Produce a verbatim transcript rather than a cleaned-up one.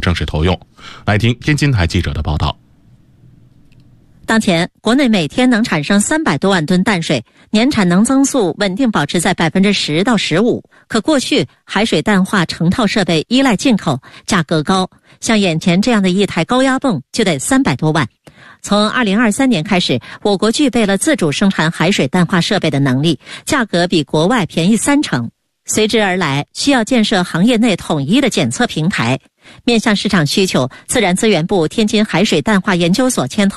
正式投用。来听天津台记者的报道。 当前，国内每天能产生三百多万吨淡水，年产能增速稳定保持在百分之十到十五。可过去海水淡化成套设备依赖进口，价格高，像眼前这样的一台高压泵就得三百多万。从二零二三年开始，我国具备了自主生产海水淡化设备的能力，价格比国外便宜三成。随之而来，需要建设行业内统一的检测平台。面向市场需求，自然资源部天津海水淡化研究所牵头